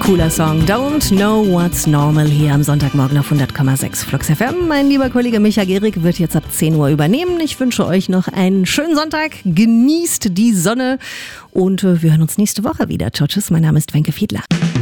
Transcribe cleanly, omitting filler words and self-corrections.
Cooler Song. Don't know what's normal hier am Sonntagmorgen auf 100,6 Flux FM. Mein lieber Kollege Micha Gehrig wird jetzt ab 10 Uhr übernehmen. Ich wünsche euch noch einen schönen Sonntag. Genießt die Sonne und wir hören uns nächste Woche wieder. Ciao, tschüss. Mein Name ist Wenke Fiedler.